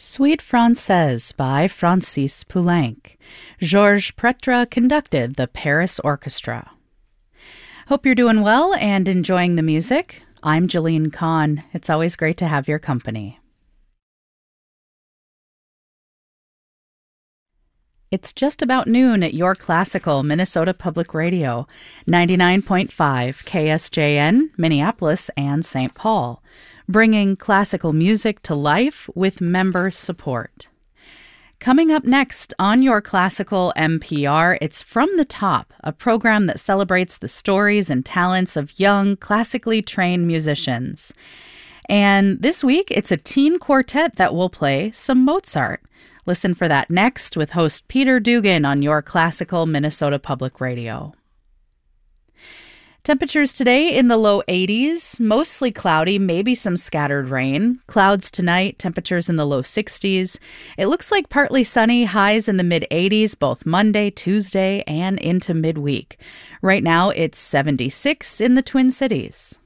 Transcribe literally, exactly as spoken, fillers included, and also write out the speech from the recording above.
Suite Française by Francis Poulenc. Georges Pretra conducted the Paris Orchestra. Hope you're doing well and enjoying the music. I'm Jillian Kahn. It's always great to have your company. It's just about noon at your classical Minnesota Public Radio, ninety-nine point five K S J N, Minneapolis and Saint Paul, bringing classical music to life with member support. Coming up next on your classical M P R, it's From the Top, a program that celebrates the stories and talents of young, classically trained musicians. And this week, it's a teen quartet that will play some Mozart. Listen for that next with host Peter Dugan on your classical Minnesota Public Radio. Temperatures today in the low eighties, mostly cloudy, maybe some scattered rain. Clouds tonight, temperatures in the low sixties. It looks like partly sunny, highs in the mid eighties, both Monday, Tuesday, and into midweek. Right now, it's seventy-six in the Twin Cities.